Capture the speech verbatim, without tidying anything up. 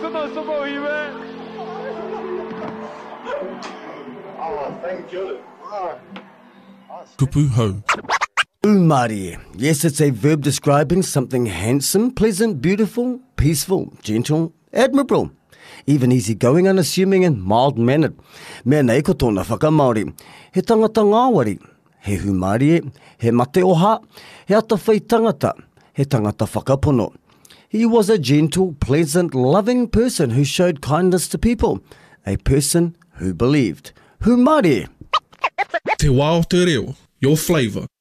Kupu hau. Umari. Yes, it's a verb describing something handsome, pleasant, beautiful, peaceful, gentle, admirable, even easygoing, unassuming and mild-mannered. Mea nei ko tōna whakamaori. He tangata ngāwari. He humari, he mate oha, he atawhai tangata, he tangata whakapono. He was a gentle, pleasant, loving person who showed kindness to people. A person who believed. Humari. Te wā o te reo, your flavour.